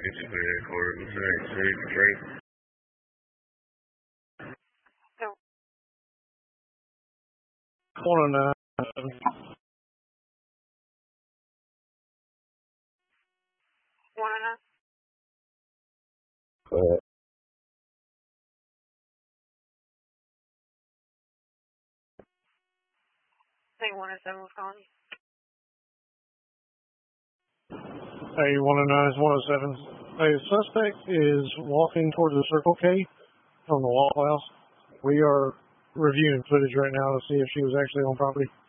It's clear for straight. One and Say 107 was calling you. Hey, 109 is 107. Hey, the suspect is walking towards the Circle K from the Waffle House. We are reviewing footage right now to see if she was actually on property.